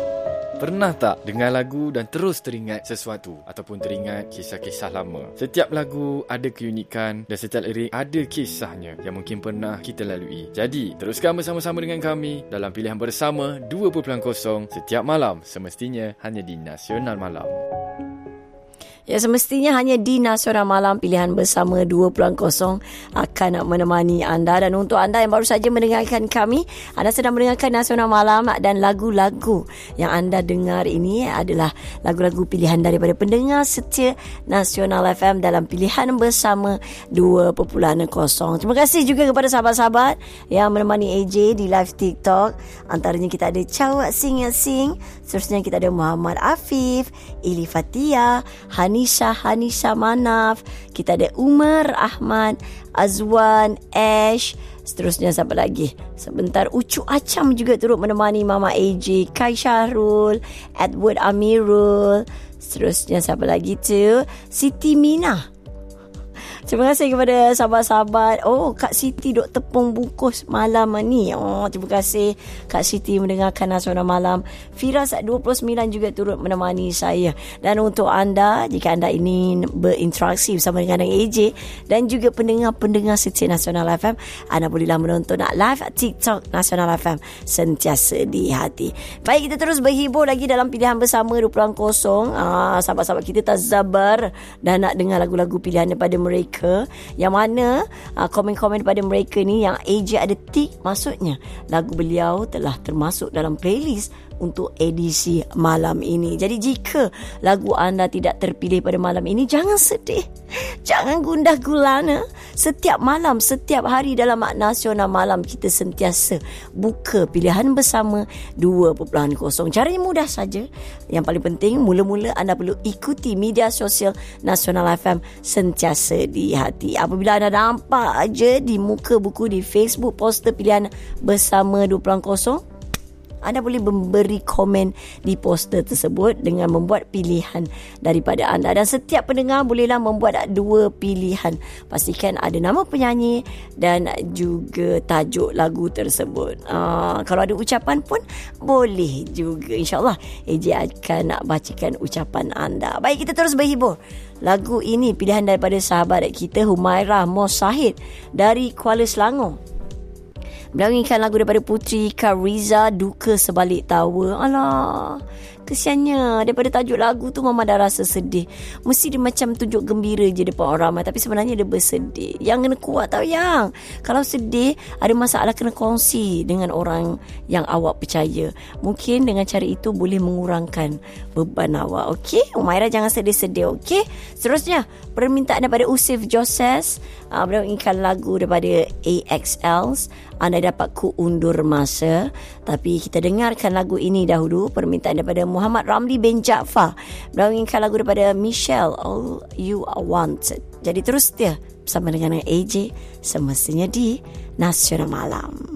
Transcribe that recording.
Pernah tak dengar lagu dan terus teringat sesuatu ataupun teringat kisah-kisah lama? Setiap lagu ada keunikan dan setiap lirik ada kisahnya yang mungkin pernah kita lalui. Jadi, teruskan bersama-sama dengan kami dalam Pilihan Bersama 2.0 setiap malam, semestinya hanya di Nasional Malam. Ya, semestinya hanya di Nasional Malam. Pilihan Bersama 2.0 akan menemani anda. Dan untuk anda yang baru saja mendengarkan kami, anda sedang mendengarkan Nasional Malam, dan lagu-lagu yang anda dengar ini adalah lagu-lagu pilihan daripada pendengar setia Nasional FM dalam Pilihan Bersama 2.0. Terima kasih juga kepada sahabat-sahabat yang menemani AJ di live TikTok. Antaranya kita ada Cawak Sing, seterusnya kita ada Muhammad Afif, Ili Fatia, Hanisha Manaf, kita ada Umar Ahmad, Azwan, Ash, seterusnya siapa lagi? Sebentar, Ucu Acam juga turut menemani Mama AJ, Kai Syahrul, Edward Amirul, seterusnya siapa lagi tu? Siti Mina. Terima kasih kepada sahabat-sahabat. Oh, Kak Siti duk tepung bungkus malam ni. Oh, terima kasih Kak Siti mendengarkan Nasional Malam. Firas 29 juga turut menemani saya. Dan untuk anda, jika anda ingin berinteraksi bersama dengan AJ dan juga pendengar-pendengar setia Nasional FM, anda bolehlah menonton live TikTok Nasional FM sentiasa di hati. Baik, kita terus berhibur lagi dalam Pilihan Bersama 2.0. Sahabat-sahabat kita tak sabar dan nak dengar lagu-lagu pilihan daripada mereka, yang mana komen-komen daripada mereka ni yang AJ ada tik, maksudnya lagu beliau telah termasuk dalam playlist untuk edisi malam ini. Jadi jika lagu anda tidak terpilih pada malam ini, jangan sedih, jangan gundah gulana. Setiap malam, setiap hari dalam Nasional Malam, kita sentiasa buka Pilihan Bersama 2.0. Caranya mudah saja. Yang paling penting, mula-mula anda perlu ikuti media sosial Nasional FM sentiasa di hati. Apabila anda nampak aja di muka buku di Facebook poster Pilihan Bersama 2.0, anda boleh memberi komen di poster tersebut dengan membuat pilihan daripada anda. Dan setiap pendengar bolehlah membuat 2 pilihan. Pastikan ada nama penyanyi dan juga tajuk lagu tersebut. Kalau ada ucapan pun boleh juga. InsyaAllah AJ akan nak bacakan ucapan anda. Baik, kita terus berhibur. Lagu ini pilihan daripada sahabat kita Humairah Mosahid dari Kuala Selangor. Beliau inginkan lagu daripada Putri Kariza, Duka Sebalik Tawa. Alah, kesiannya. Daripada tajuk lagu tu Mama dah rasa sedih. Mesti dia macam tunjuk gembira je depan orang ramai, tapi sebenarnya dia bersedih. Yang kena kuat tau yang. Kalau sedih, ada masalah kena kongsi dengan orang yang awak percaya. Mungkin dengan cara itu boleh mengurangkan beban awak. Okey? Umairah jangan sedih-sedih. Okey? Seterusnya, permintaan daripada Usif Joses. Beliau inginkan lagu daripada AXLs, Anda Dapat Ku Undur Masa. Tapi kita dengarkan lagu ini dahulu. Permintaan daripada Muhammad Ramli bin Jaafar. Beliau inginkan lagu daripada Michelle, All You Are Wanted. Jadi terus setia bersama dengan AJ semestinya di Nasional Malam.